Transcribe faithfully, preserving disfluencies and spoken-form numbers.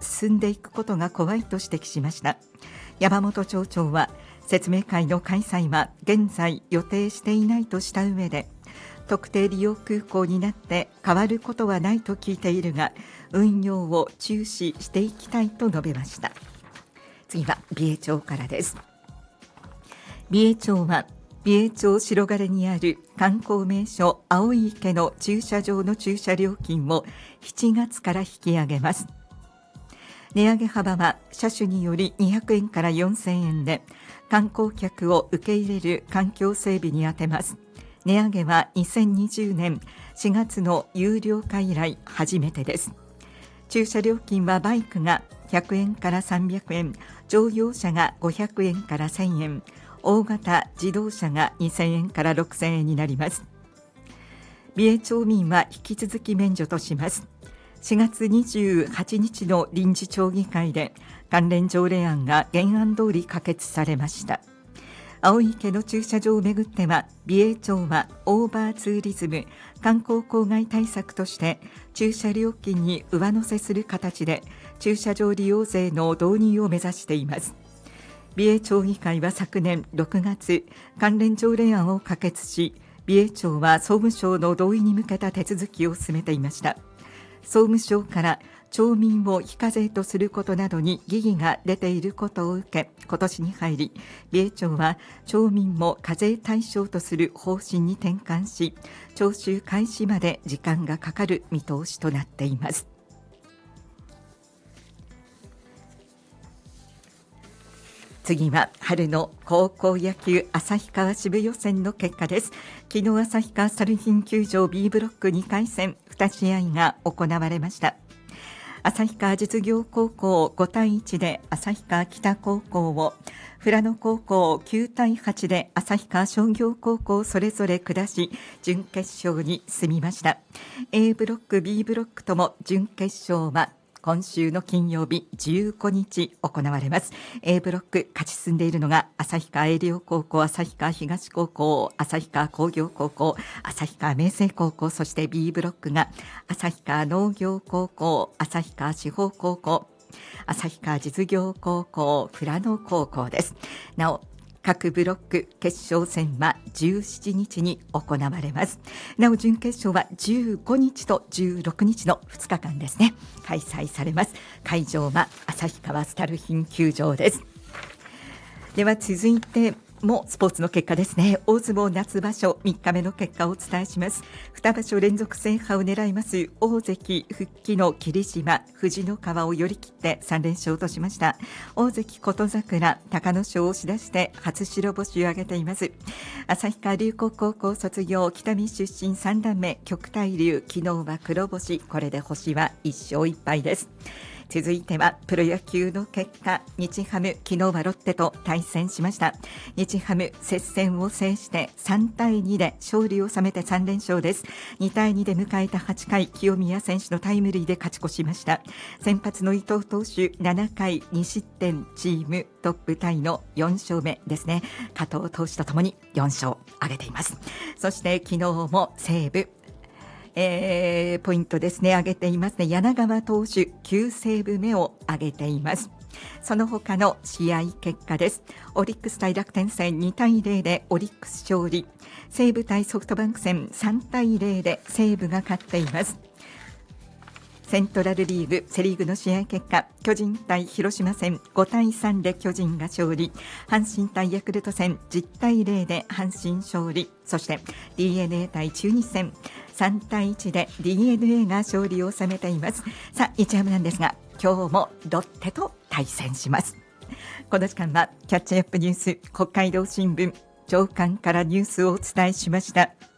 進んでいくことが怖いと指摘しました。山本町長は説明会の開催は現在予定していないとした上で、特定利用空港になって変わることはないと聞いているが、運用を注視していきたいと述べました。次は美瑛町からです。美瑛町は美瑛町白金にある観光名所青い池の駐車場の駐車料金をしちがつから引き上げます。値上げ幅は車種によりにひゃくえんからよんせんえんで、観光客を受け入れる環境整備に充てます。値上げはにせんにじゅうねんしがつの有料化以来初めてです。駐車料金はバイクがひゃくえんからさんびゃくえん、乗用車がごひゃくえんからせんえん、大型自動車がにせんえんからろくせんえんになります。美瑛町民は引き続き免除とします。しがつにじゅうはちにちの臨時町議会で関連条例案が原案通り可決されました。青池の駐車場をめぐっては、美瑛町はオーバーツーリズム観光郊外対策として駐車料金に上乗せする形で駐車場利用税の導入を目指しています。美瑛町議会は昨年ろくがつ、関連条例案を可決し、美瑛町は総務省の同意に向けた手続きを進めていました。総務省から町民を非課税とすることなどに疑義が出ていることを受け、今年に入り美瑛町は町民も課税対象とする方針に転換し、徴収開始まで時間がかかる見通しとなっています。次は春の高校野球旭川支部予選の結果です。昨日旭川サルヒン球場 B ブロックにかいせんに試合が行われました。旭川実業高校ごたいいちで旭川北高校を、富良野高校きゅうたいはちで旭川商業高校をそれぞれ下し、準決勝に進みました。 A ブロック B ブロックとも準決勝は今週の金曜日じゅうごにち行われます。 A ブロック勝ち進んでいるのが旭川栄陵高校、旭川東高校、旭川工業高校、旭川明星高校、そして B ブロックが旭川農業高校、旭川司法高校、旭川実業高校、富良野高校です。なお各ブロック決勝戦はじゅうしちにちに行われます。なお準決勝はじゅうごにちとじゅうろくにちのふつかかんですね、開催されます。会場は旭川スタルヒン球場です。では続いてもスポーツの結果ですね。大相撲夏場所みっかめの結果をお伝えします。にばしょ連続制覇を狙います大関復帰の霧島、藤の川を寄り切ってさんれんしょうとしました。大関琴櫻、隆の勝を押し出して初白星を挙げています。旭川龍谷高校卒業、北見出身さんだんめ極大龍、昨日は黒星、これで星はいっしょういっぱいです。続いてはプロ野球の結果、日ハム昨日はロッテと対戦しました。日ハム接戦を制してさんたいにで勝利を収めてさんれんしょうです。にたいにで迎えたはちかい、清宮選手のタイムリーで勝ち越しました。先発の伊藤投手ななかいにしってん、チームトップタイのよんしょうめですね。加藤投手とともによんしょう挙げています。そして昨日も西武えー、ポイントですね上げていますね。柳川投手きゅうセーブめを挙げています。その他の試合結果です。オリックス対楽天戦にたいゼロでオリックス勝利、西武対ソフトバンク戦さんたいゼロで西武が勝っています。セントラルリーグセリーグの試合結果、巨人対広島戦ごたいさんで巨人が勝利、阪神対ヤクルト戦じゅったいゼロで阪神勝利、そして ディーエヌエー 対中日戦さんたいいちで ディーエヌエー が勝利を収めています。さあ日ハムなんですが、今日もロッテと対戦します。この時間はキャッチアップニュース、北海道新聞長官からニュースをお伝えしました。